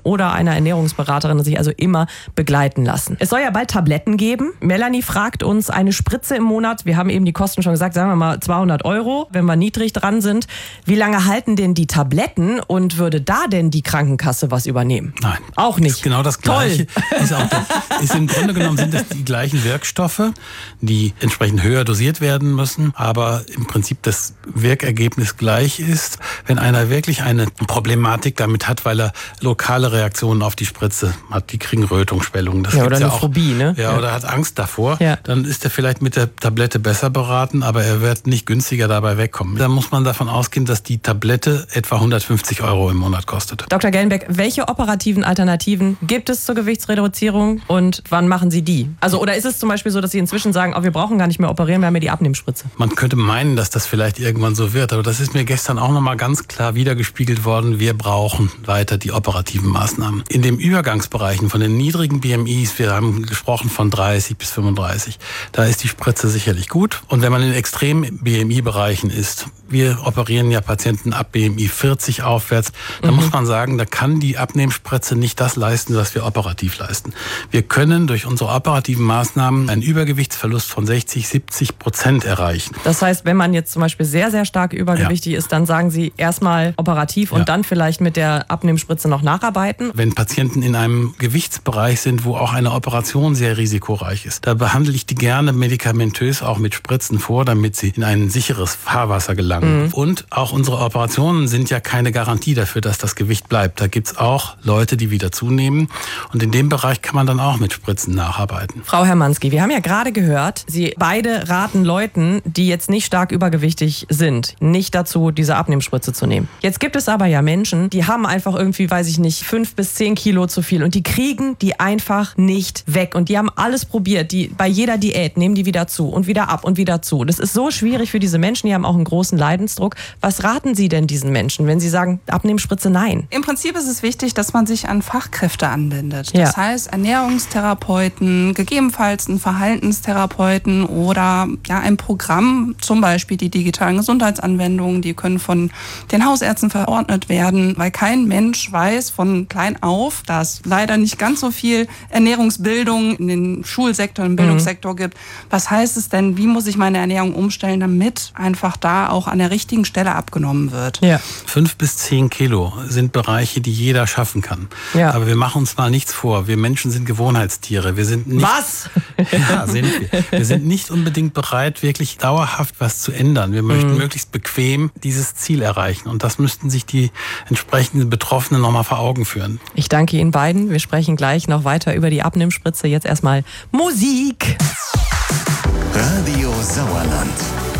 oder einer Ernährungsberaterin sich also immer begleiten lassen. Es soll ja bald Tabletten geben. Melanie fragt uns, eine Spritze im Monat, wir haben eben die Kosten schon gesagt, sagen wir mal 200 €, wenn wir niedrig dran sind. Wie lange halten denn die Tabletten und würde da denn die Krankenkasse was übernehmen? Nein. Auch nicht. Ist genau das Gleiche. Ist im Grunde genommen sind das die gleichen Wirkstoffe, die entsprechend höher dosiert werden müssen, aber im Prinzip das Wirkergebnis gleich ist. Wenn einer wirklich eine Problematik damit hat, weil er lokale Reaktionen auf die Spritze hat, die kriegen Rötung, Schwellungen. Das ja, oder eine Phobie, ne? Ja, oder hat Angst davor. Ja. Dann ist er vielleicht mit der Tablette besser beraten, aber er wird nicht günstiger dabei wegkommen. Da muss man davon ausgehen, dass die Tablette etwa 150 € im Monat kostet. Dr. Gellenbeck, welche operativen Alternativen gibt es zur Gewichtsreduzierung und wann machen Sie die? Also, oder ist es zum Beispiel so, dass Sie inzwischen sagen, wir brauchen gar nicht mehr operieren, wir haben ja die Abnehmspritze? Man könnte meinen, dass das vielleicht irgendwann so wird, aber das ist mir gestern auch nochmal ganz klar wiedergespiegelt worden. Wir brauchen weiter die operativen Maßnahmen. In den Übergangsbereichen von den niedrigen BMIs, wir haben gesprochen von 30 bis 35, da ist die Spritze sicherlich gut. Und wenn man in extremen BMI-Bereichen ist, wir operieren ja Patienten ab BMI 40 aufwärts, da muss man sagen, da kann die Abnehmspritze nicht das leisten, was wir operativ leisten. Wir können durch unsere operativen Maßnahmen einen Übergewichtsverlust von 60-70% erreichen. Das heißt, wenn man jetzt zum Beispiel sehr, sehr stark übergewichtig ist, dann sagen Sie erstmal operativ und dann vielleicht mit der Abnehmspritze noch nacharbeiten? Wenn Patienten in einem Gewichtsbereich sind, wo auch eine Operation sehr risikoreich ist, da behandle ich die gerne medikamentös auch mit Spritzen vor, damit sie in ein sicheres Fahrwasser gelangen. Und auch unsere Operationen sind ja keine Garantie dafür, dass das Gewicht bleibt. Da gibt's auch Leute, die wieder zunehmen. Und in dem Bereich kann man dann auch mit Spritzen nacharbeiten. Frau Hermanski, wir haben ja gerade gehört, Sie beide raten Leuten, die jetzt nicht stark übergewichtig sind, nicht dazu, diese Abnehmspritze zu nehmen. Jetzt gibt es aber ja Menschen, die haben einfach irgendwie, 5 bis 10 Kilo zu viel und die kriegen die einfach nicht weg. Und die haben alles probiert. Die bei jeder Diät nehmen die wieder zu und wieder ab und wieder zu. Das ist so schwierig für diese Menschen, die haben auch einen großen Leidensdruck. Was raten Sie denn diesen Menschen, wenn Sie sagen, Abnehmspritze nein? Im Prinzip ist es wichtig, dass man sich an Fachkräfte anbindet. Das heißt, Ernährungstherapeuten, gegebenenfalls einen Verhaltenstherapeuten oder ein Programm, zum Beispiel die digitalen Gesundheitsanwendungen, die können von den Hausärzten verordnet werden, weil kein Mensch weiß von klein auf, dass leider nicht ganz so viel Ernährungsbildung in den Schulsektor, im Bildungssektor gibt. Was heißt es denn, wie muss ich meine Ernährung umstellen, damit einfach da auch an der richtigen Stelle abgenommen wird? Ja. 5 bis 10 Kilo sind Bereiche, die jeder schaffen kann. Ja. Aber wir machen uns mal nichts vor. Wir Menschen sind Gewohnheitstiere. Wir sind nicht, Was? Ja, sind wir. Wir sind nicht unbedingt bereit, wirklich dauerhaft was zu ändern. Wir möchten möglichst bequem dieses Ziel erreichen. Und das müssten sich die entsprechenden Betroffenen nochmal vor Augen führen. Ich danke Ihnen beiden. Wir sprechen gleich noch weiter über die Abnehmspritze. Jetzt erstmal Musik. Radio Sauerland.